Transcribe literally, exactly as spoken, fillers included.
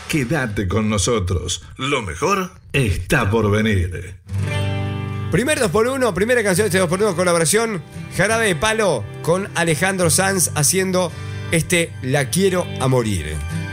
Quédate con nosotros. Lo mejor está por venir. Primer dos por uno, primera canción de este dos por uno, colaboración Jarabe de Palo con Alejandro Sanz haciendo este La Quiero a Morir.